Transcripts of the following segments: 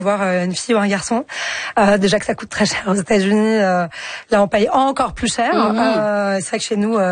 Voir une fille ou un garçon, déjà que ça coûte très cher aux États-Unis, là on paye encore plus cher. C'est vrai que chez nous,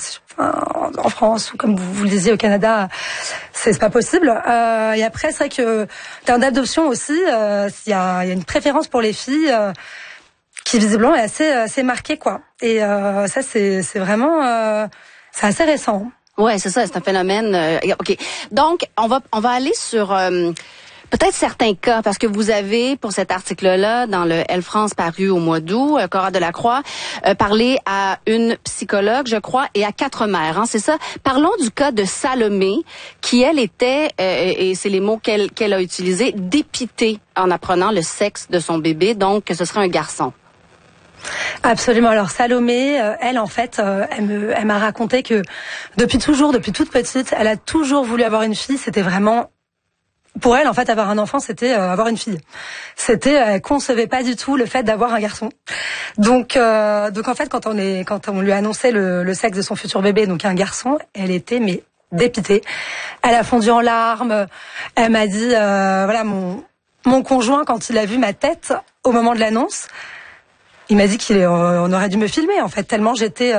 en France ou comme vous le disiez au Canada, c'est pas possible. Et après c'est vrai que en termes d'adoption aussi, il y a une préférence pour les filles qui visiblement est assez marquée quoi. Et ça c'est vraiment c'est assez récent. Ouais, c'est ça, c'est un phénomène. OK. Donc on va aller sur peut-être certains cas, parce que vous avez, pour cet article-là, dans le Elle France paru au mois d'août, Cora Delacroix, parlé à une psychologue, je crois, et à 4 mères, hein, c'est ça? Parlons du cas de Salomé, qui, elle, était, et c'est les mots qu'elle a utilisés, dépitée en apprenant le sexe de son bébé, donc que ce serait un garçon. Absolument. Alors Salomé, elle en fait, elle m'a raconté que depuis toute petite, elle a toujours voulu avoir une fille. C'était vraiment pour elle, en fait, avoir un enfant, c'était avoir une fille. Elle concevait pas du tout le fait d'avoir un garçon. Donc en fait, quand on lui a annoncé le sexe de son futur bébé, donc un garçon, elle était mais dépitée. Elle a fondu en larmes. Elle m'a dit, voilà, mon conjoint, quand il a vu ma tête au moment de l'annonce, il m'a dit on aurait dû me filmer, en fait, tellement j'étais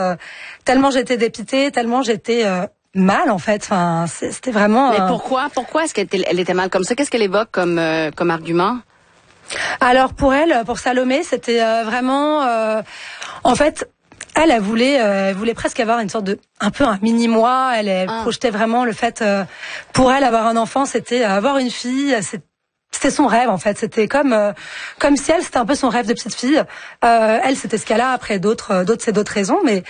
dépitée, tellement j'étais mal en fait. Enfin, c'était vraiment. Mais pourquoi est-ce qu'elle était mal comme ça? Qu'est-ce qu'elle évoque comme argument? Alors pour Salomé, c'était vraiment. En fait, elle voulait presque avoir une sorte de un peu un mini moi. Elle projetait vraiment le fait pour elle avoir un enfant, c'était avoir une fille. C'était son rêve en fait. C'était comme si c'était un peu son rêve de petite fille. Elle, c'était ce qu'elle a. Après d'autres c'est d'autres raisons, mais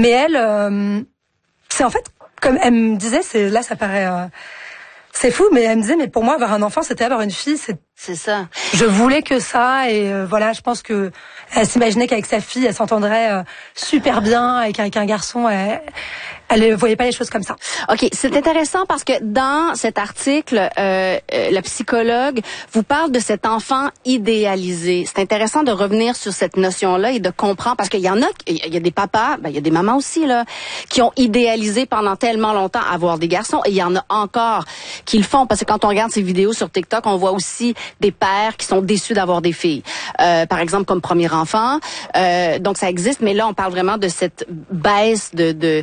elle, c'est en fait. Comme elle me disait, ça paraît c'est fou, mais elle me disait, mais pour moi avoir un enfant, c'était avoir une fille. C'est ça. Je voulais que ça, et voilà, je pense que elle s'imaginait qu'avec sa fille, elle s'entendrait super bien, et qu'avec un garçon, elle ne voyait pas les choses comme ça. OK, c'est intéressant parce que dans cet article, la psychologue vous parle de cet enfant idéalisé. C'est intéressant de revenir sur cette notion-là et de comprendre, parce qu'il y en a, il y a des papas, il y a des mamans aussi, là, qui ont idéalisé pendant tellement longtemps avoir des garçons, et il y en a encore qui le font, parce que quand on regarde ces vidéos sur TikTok, on voit aussi des pères qui sont déçus d'avoir des filles. Par exemple, comme premier enfant. Donc ça existe, mais là, on parle vraiment de cette baisse de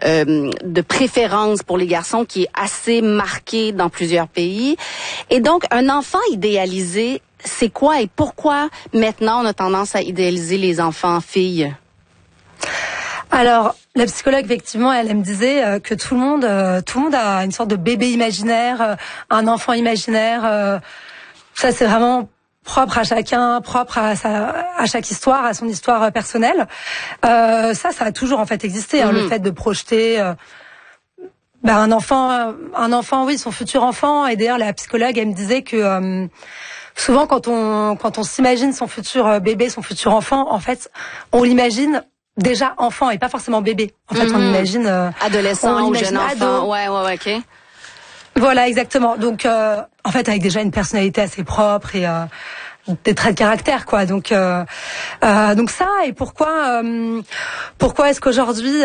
préférence pour les garçons qui est assez marquée dans plusieurs pays. Et donc, un enfant idéalisé, c'est quoi et pourquoi maintenant on a tendance à idéaliser les enfants filles? Alors, la psychologue, effectivement, elle me disait que tout le monde a une sorte de bébé imaginaire, un enfant imaginaire. Ça, c'est vraiment propre à chacun, propre à chaque histoire, à son histoire personnelle. Ça a toujours en fait existé, hein, le fait de projeter un enfant, oui, son futur enfant. Et d'ailleurs, la psychologue, elle me disait que souvent, quand on s'imagine son futur bébé, son futur enfant, en fait, on l'imagine déjà enfant et pas forcément bébé. En fait, on imagine adolescent ou jeune enfant. Ouais, OK. Voilà, exactement. Donc, en fait, avec déjà une personnalité assez propre et des traits de caractère, quoi. Donc ça. Et pourquoi est-ce qu'aujourd'hui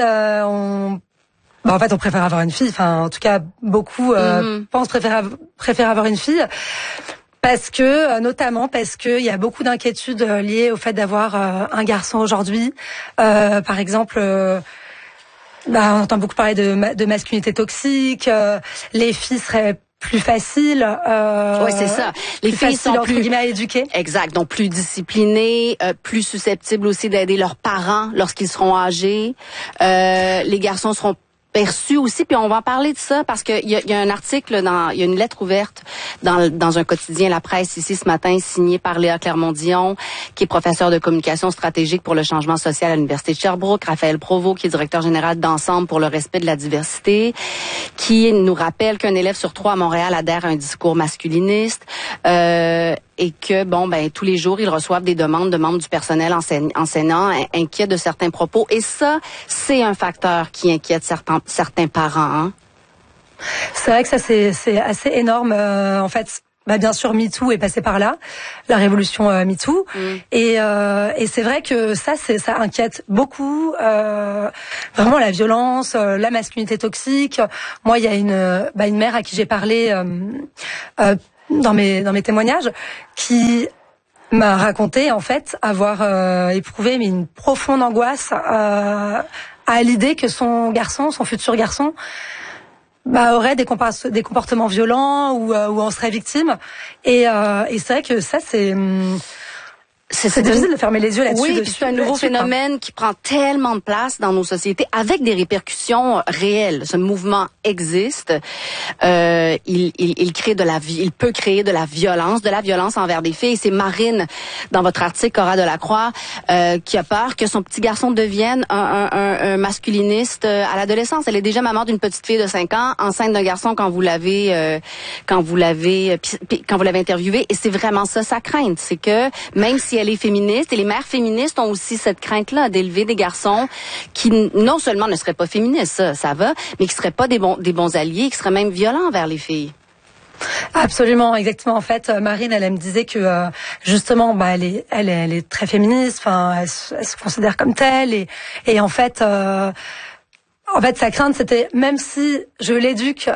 en fait, on préfère avoir une fille. Enfin, en tout cas, beaucoup pensent préférer avoir une fille. Notamment parce que il y a beaucoup d'inquiétudes liées au fait d'avoir un garçon aujourd'hui. Par exemple, on entend beaucoup parler de masculinité toxique. Les filles seraient plus faciles. Oui, c'est ça. Les filles sont entre guillemets à éduquer. Exact. Donc plus disciplinées, plus susceptibles aussi d'aider leurs parents lorsqu'ils seront âgés. Les garçons seront perçu aussi, puis on va en parler de ça parce que il y a un article il y a une lettre ouverte dans un quotidien La Presse ici ce matin signée par Léa Clermont-Dion, qui est professeure de communication stratégique pour le changement social à l'Université de Sherbrooke, Raphaël Provost, qui est directeur général d'Ensemble pour le respect de la diversité, qui nous rappelle qu'un élève sur 3 à Montréal adhère à un discours masculiniste, et que, tous les jours, ils reçoivent des demandes de membres du personnel enseignant inquiets de certains propos. Et ça, c'est un facteur qui inquiète certains parents. Hein? C'est vrai que ça, c'est assez énorme. En fait, bien sûr, MeToo est passé par là, la révolution MeToo. Et c'est vrai que ça inquiète beaucoup. Vraiment la violence, la masculinité toxique. Moi, il y a une mère à qui j'ai parlé dans mes témoignages, qui m'a raconté en fait avoir éprouvé une profonde angoisse à l'idée que son futur garçon, aurait des comportements violents ou en serait victime. Et c'est vrai que ça c'est difficile de fermer les yeux là-dessus. Oui, c'est un nouveau phénomène qui prend tellement de place dans nos sociétés avec des répercussions réelles. Ce mouvement existe. Il peut créer de la violence envers des filles. C'est Marine, dans votre article, Cora Delacroix, qui a peur que son petit garçon devienne un masculiniste à l'adolescence. Elle est déjà maman d'une petite fille de 5 ans, enceinte d'un garçon quand vous l'avez interviewée. Et c'est vraiment ça sa crainte. C'est que même si elle est féministe, et les mères féministes ont aussi cette crainte-là d'élever des garçons qui non seulement ne seraient pas féministes, ça va, mais qui seraient pas des bons alliés, qui seraient même violents envers les filles. Absolument, exactement. En fait, Marine, elle me disait que justement, elle est très féministe. Enfin, elle se considère comme telle, et en fait, sa crainte, c'était même si je l'éduque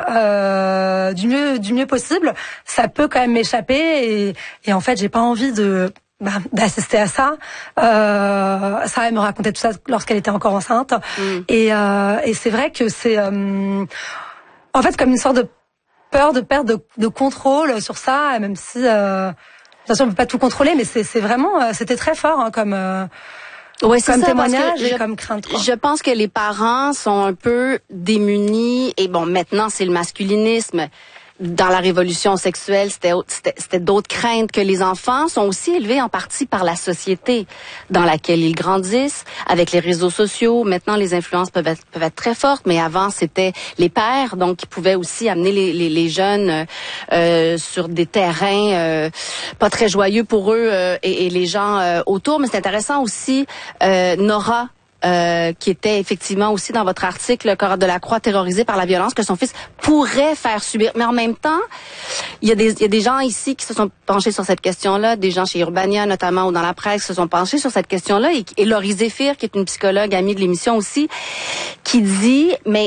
du mieux possible, ça peut quand même m'échapper, et en fait, j'ai pas envie d'assister à ça. Ça, elle me racontait tout ça lorsqu'elle était encore enceinte. Et c'est vrai que c'est en fait comme une sorte de peur de perdre de contrôle sur ça, même si bien sûr on peut pas tout contrôler, mais c'est vraiment c'était très fort comme témoignage et comme crainte. Je pense que les parents sont un peu démunis, et bon, maintenant c'est le masculinisme. Dans la révolution sexuelle, c'était d'autres craintes, que les enfants sont aussi élevés en partie par la société dans laquelle ils grandissent, avec les réseaux sociaux. Maintenant, les influences peuvent être très fortes, mais avant, c'était les pères, donc qui pouvaient aussi amener les jeunes sur des terrains pas très joyeux pour eux et les gens autour. Mais c'est intéressant aussi, Nora, qui était effectivement aussi dans votre article, Cora Delacroix, terrorisée par la violence que son fils pourrait faire subir. Mais en même temps, il y a des gens ici qui se sont penchés sur cette question-là, des gens chez Urbania notamment ou dans la presse qui se sont penchés sur cette question-là, et Laurie Zéphir, qui est une psychologue amie de l'émission aussi, qui dit, mais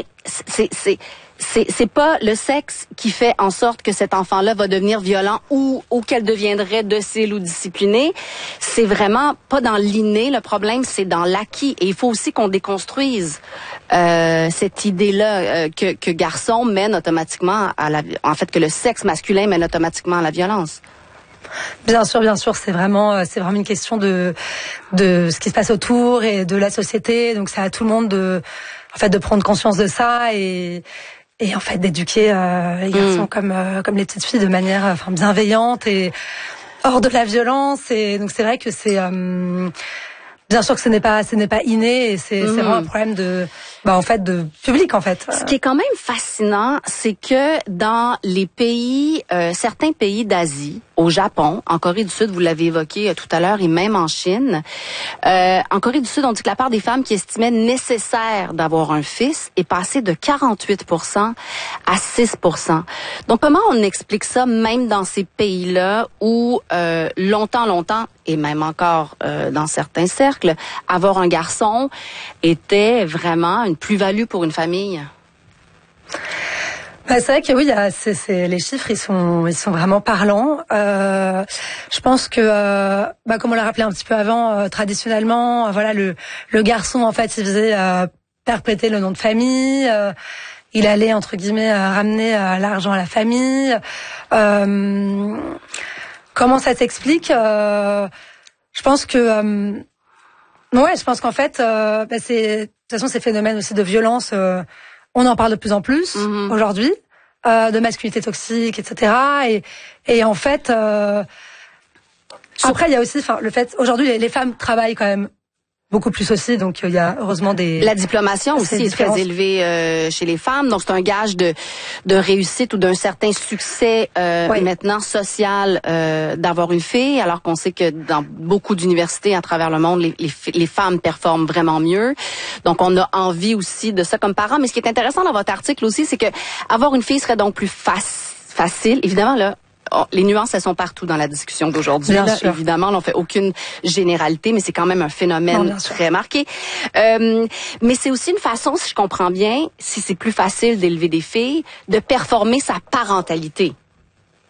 c'est pas le sexe qui fait en sorte que cet enfant-là va devenir violent ou qu'elle deviendrait docile ou disciplinée. C'est vraiment pas dans l'inné le problème, c'est dans l'acquis. Et il faut aussi qu'on déconstruise cette idée-là que garçon mène automatiquement que le sexe masculin mène automatiquement à la violence. Bien sûr, c'est vraiment une question de ce qui se passe autour et de la société. Donc c'est à tout le monde de prendre conscience de ça et en fait d'éduquer les garçons comme les petites filles de manière bienveillante et hors de la violence. Et donc c'est vrai que c'est bien sûr que ce n'est pas inné, et c'est vraiment un problème de public en fait. Ce qui est quand même fascinant, c'est que dans les pays, certains pays d'Asie, au Japon, en Corée du Sud, vous l'avez évoqué tout à l'heure, et même en Chine, en Corée du Sud, on dit que la part des femmes qui estimaient nécessaire d'avoir un fils est passée de 48% à 6%. Donc comment on explique ça, même dans ces pays-là où longtemps, et même encore dans certains cercles, avoir un garçon était vraiment une plus-value pour une famille? C'est vrai que oui, les chiffres, ils sont vraiment parlants. Je pense que, comme on l'a rappelé un petit peu avant, traditionnellement, le garçon, en fait, il faisait perpétuer le nom de famille. Il allait, entre guillemets, ramener l'argent à la famille. Comment ça s'explique? Je pense que je pense qu'en fait, de toute façon, ces phénomènes aussi de violence, on en parle de plus en plus aujourd'hui, de masculinité toxique, etc. Et en fait, après, il y a aussi, le fait, aujourd'hui, les femmes travaillent quand même beaucoup plus aussi, donc il y a heureusement La diplomation aussi est très élevée chez les femmes, donc c'est un gage de réussite ou d'un certain succès maintenant social d'avoir une fille, alors qu'on sait que dans beaucoup d'universités à travers le monde, les femmes performent vraiment mieux. Donc on a envie aussi de ça comme parents. Mais ce qui est intéressant dans votre article aussi, c'est que avoir une fille serait donc plus facile. Évidemment, là, les nuances, elles sont partout dans la discussion d'aujourd'hui. Évidemment, on fait aucune généralité, mais c'est quand même un phénomène très marqué. Mais c'est aussi une façon, si je comprends bien, si c'est plus facile d'élever des filles, de performer sa parentalité.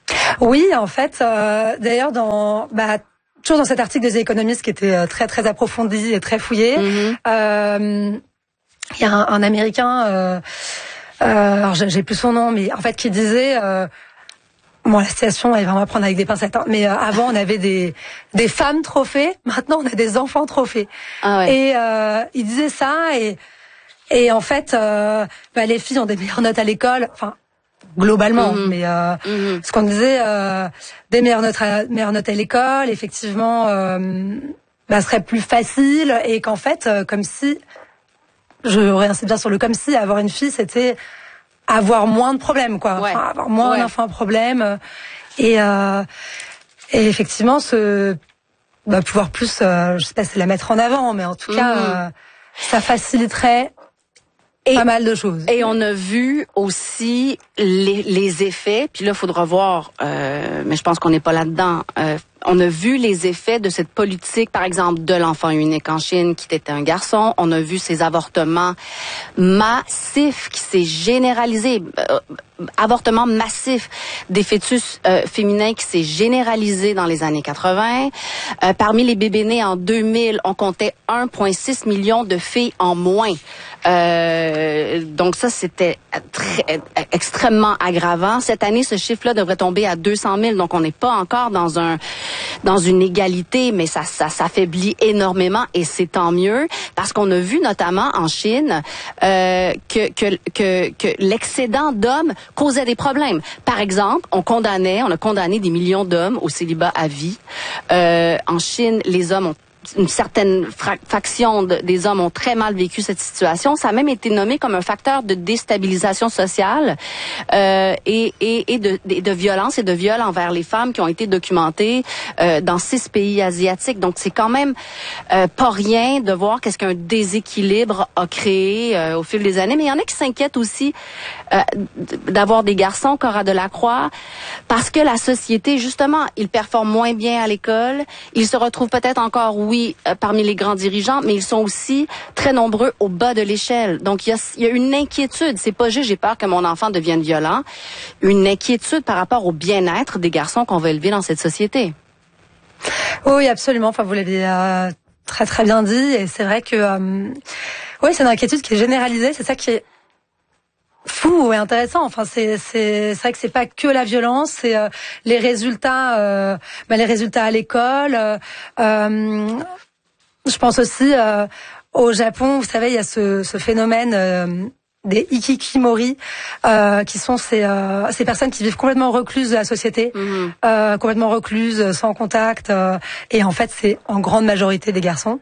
Oui, en fait, d'ailleurs, toujours dans cet article de The Economist qui était très très approfondi et très fouillé, il y a un Américain, alors j'ai plus son nom, mais en fait qui disait, bon, la situation est vraiment à prendre avec des pincettes, hein, mais avant on avait des femmes trophées, maintenant on a des enfants trophées. Ah ouais. Et il disait ça, et en fait, les filles ont des meilleures notes à l'école, enfin globalement, mais ce qu'on disait, des meilleures notes à l'école, effectivement, serait plus facile, et qu'en fait, comme si, je réinsiste bien sur le comme si, avoir une fille, c'était avoir moins de problèmes, quoi. Ouais. Enfin, avoir moins d'enfants à problème, et effectivement, pouvoir plus, je sais pas si c'est la mettre en avant, mais en tout cas, ça faciliterait pas mal de choses. Et on a vu aussi les effets, puis là, il faudra voir, mais je pense qu'on n'est pas là-dedans. On a vu les effets de cette politique, par exemple, de l'enfant unique en Chine, qui était un garçon. On a vu ces avortements massifs qui s'est généralisé. Avortement massif des fœtus féminins qui s'est généralisé dans les années 80. Parmi les bébés nés en 2000, on comptait 1,6 million de filles en moins. Donc ça, c'était extrêmement aggravant. Cette année, ce chiffre-là devrait tomber à 200 000. Donc on n'est pas encore dans une égalité, mais ça s'affaiblit énormément, et c'est tant mieux, parce qu'on a vu notamment en Chine que l'excédent d'hommes causait des problèmes. Par exemple, on a condamné des millions d'hommes au célibat à vie. En Chine, les hommes ont une certaine faction des hommes ont très mal vécu cette situation. Ça a même été nommé comme un facteur de déstabilisation sociale et de violence et de viol envers les femmes qui ont été documentés dans 6 pays asiatiques. Donc c'est quand même pas rien de voir qu'est-ce qu'un déséquilibre a créé au fil des années. Mais il y en a qui s'inquiètent aussi d'avoir des garçons, Cora Delacroix, parce que la société, justement, ils performent moins bien à l'école. Ils se retrouvent peut-être encore, parmi les grands dirigeants, mais ils sont aussi très nombreux au bas de l'échelle. Donc, il y a une inquiétude. C'est pas juste j'ai peur que mon enfant devienne violent. Une inquiétude par rapport au bien-être des garçons qu'on va élever dans cette société. Oui, absolument. Enfin, vous l'avez très très bien dit. Et c'est vrai que c'est une inquiétude qui est généralisée. C'est ça qui est fou et intéressant. Enfin, c'est vrai que c'est pas que la violence, c'est les résultats à l'école. Je pense aussi au Japon. Vous savez, il y a ce phénomène des hikikomori, qui sont ces personnes qui vivent complètement recluses de la société, complètement recluses, sans contact, et en fait, c'est en grande majorité des garçons.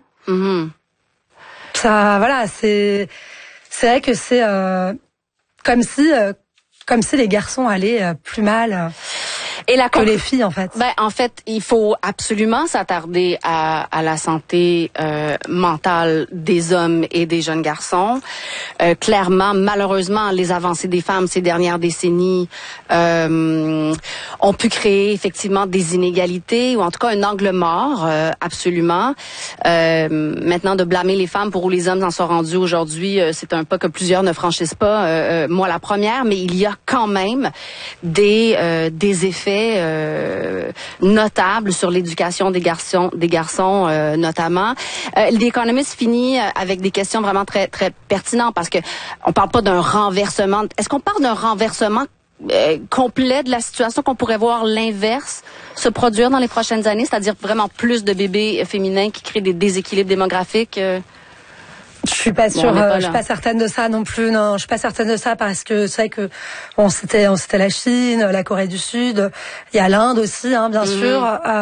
Ça, voilà, c'est vrai que c'est comme si les garçons allaient plus mal que les filles, en fait. En fait, il faut absolument s'attarder à la santé mentale des hommes et des jeunes garçons. Clairement, malheureusement, les avancées des femmes ces dernières décennies ont pu créer effectivement des inégalités, ou en tout cas un angle mort, absolument. Maintenant, de blâmer les femmes pour où les hommes en sont rendus aujourd'hui, c'est un pas que plusieurs ne franchissent pas. Moi, la première, mais il y a quand même des effets notables sur l'éducation des garçons notamment. The Economist finit avec des questions vraiment très très pertinentes, parce que on parle pas d'un renversement. Est-ce qu'on parle d'un renversement complet de la situation, qu'on pourrait voir l'inverse se produire dans les prochaines années, c'est-à-dire vraiment plus de bébés féminins qui créent des déséquilibres démographiques? Je suis pas sûre, je suis pas certaine de ça non plus. Non, je suis pas certaine de ça, parce que c'est vrai que c'était la Chine, la Corée du Sud, il y a l'Inde aussi, bien sûr.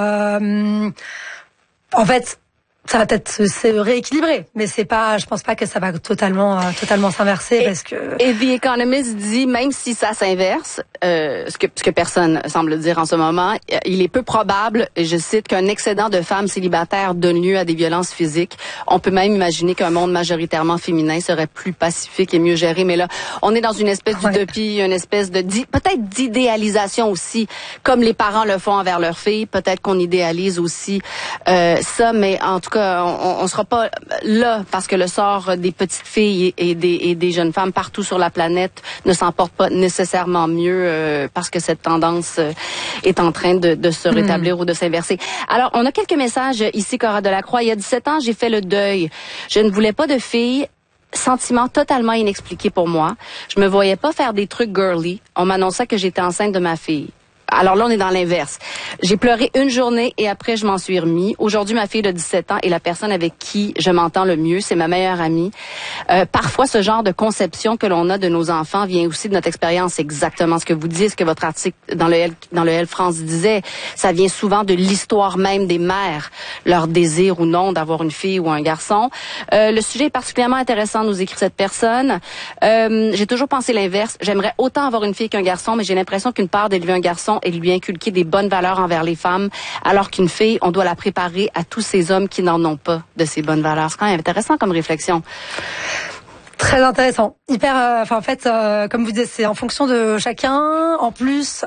En fait, ça va peut-être se rééquilibrer, mais c'est pas, je pense pas que ça va totalement s'inverser, parce que. Et The Economist dit, même si ça s'inverse, ce que personne semble dire en ce moment, il est peu probable, et je cite, qu'un excédent de femmes célibataires donne lieu à des violences physiques. On peut même imaginer qu'un monde majoritairement féminin serait plus pacifique et mieux géré, mais là, on est dans une espèce d'utopie, une espèce de peut-être d'idéalisation aussi, comme les parents le font envers leurs filles. Peut-être qu'on idéalise aussi ça, mais en tout cas, on sera pas là parce que le sort des petites filles et des jeunes femmes partout sur la planète ne s'emporte pas nécessairement mieux parce que cette tendance est en train de se rétablir ou de s'inverser. Alors, on a quelques messages ici, Cora Delacroix. Il y a 17 ans, j'ai fait le deuil. Je ne voulais pas de filles. Sentiment totalement inexpliqué pour moi. Je me voyais pas faire des trucs girly. On m'annonçait que j'étais enceinte de ma fille. Alors là, on est dans l'inverse. J'ai pleuré une journée et après, je m'en suis remis. Aujourd'hui, ma fille de 17 ans est la personne avec qui je m'entends le mieux. C'est ma meilleure amie. Parfois, ce genre de conception que l'on a de nos enfants vient aussi de notre expérience. C'est exactement ce que vous dites, ce que votre article dans le L France disait. Ça vient souvent de l'histoire même des mères, leur désir ou non d'avoir une fille ou un garçon. Le sujet est particulièrement intéressant, nous écrit cette personne. J'ai toujours pensé l'inverse. J'aimerais autant avoir une fille qu'un garçon, mais j'ai l'impression qu'une part d'élever un garçon et de lui inculquer des bonnes valeurs envers les femmes, alors qu'une fille, on doit la préparer à tous ces hommes qui n'en ont pas de ces bonnes valeurs. C'est quand même intéressant comme réflexion. Très intéressant. Hyper. En fait, comme vous dites, c'est en fonction de chacun. En plus,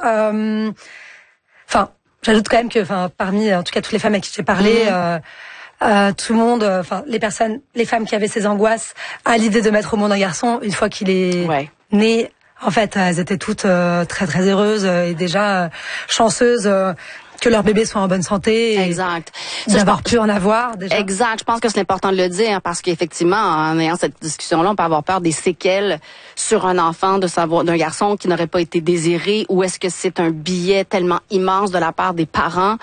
j'ajoute quand même que, parmi, en tout cas, toutes les femmes à qui j'ai parlé. Tout le monde, les femmes qui avaient ces angoisses à l'idée de mettre au monde un garçon, une fois qu'il est né, en fait, elles étaient toutes très très heureuses et déjà chanceuses que leur bébé soit en bonne santé. Exact. D'avoir pu en avoir déjà. Exact. Je pense que c'est important de le dire parce qu'effectivement, en ayant cette discussion-là, on peut avoir peur des séquelles sur un enfant d'un garçon qui n'aurait pas été désiré, ou est-ce que c'est un billet tellement immense de la part des parents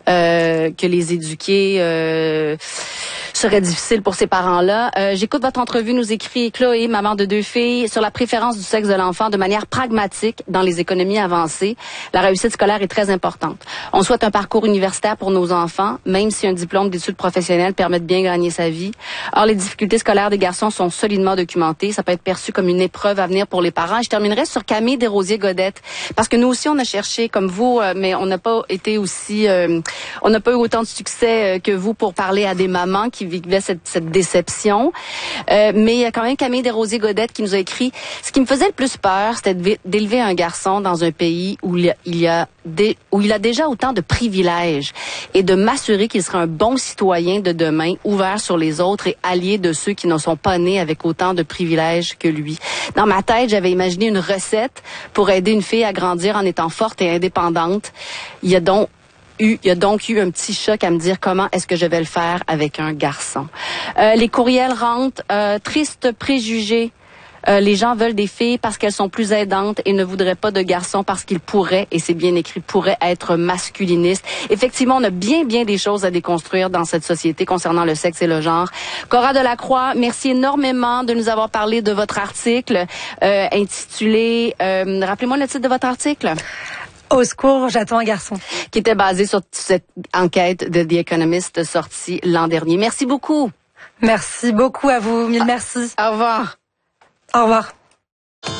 que les éduquer serait difficile pour ces parents-là. J'écoute votre entrevue, nous écrit Chloé, maman de 2 filles, sur la préférence du sexe de l'enfant de manière pragmatique dans les économies avancées. La réussite scolaire est très importante. On souhaite un parcours universitaire pour nos enfants, même si un diplôme d'études professionnelles permet de bien gagner sa vie. Or, les difficultés scolaires des garçons sont solidement documentées. Ça peut être perçu comme une épreuve à venir pour les parents. Je terminerai sur Camille Desrosiers-Godette, parce que nous aussi, on a cherché, comme vous, mais on n'a pas été aussi... on n'a pas eu autant de succès que vous pour parler à des mamans qui vivaient cette déception. Mais il y a quand même Camille Desrosiers-Godette qui nous a écrit « Ce qui me faisait le plus peur, c'était d'élever un garçon dans un pays où il a déjà autant de privilèges et de m'assurer qu'il sera un bon citoyen de demain, ouvert sur les autres et allié de ceux qui ne sont pas nés avec autant de privilèges que lui. » Dans ma tête, j'avais imaginé une recette pour aider une fille à grandir en étant forte et indépendante. Il y a donc eu un petit choc à me dire comment est-ce que je vais le faire avec un garçon. Les courriels rentrent. Triste préjugé. Les gens veulent des filles parce qu'elles sont plus aidantes et ne voudraient pas de garçons parce qu'ils pourraient, et c'est bien écrit, pourraient être masculinistes. Effectivement, on a bien des choses à déconstruire dans cette société concernant le sexe et le genre. Cora Delacroix, merci énormément de nous avoir parlé de votre article intitulé... rappelez-moi le titre de votre article. Au secours, j'attends un garçon. Qui était basé sur cette enquête de The Economist sortie l'an dernier. Merci beaucoup. Merci beaucoup à vous. Mille merci. Au revoir. Au revoir.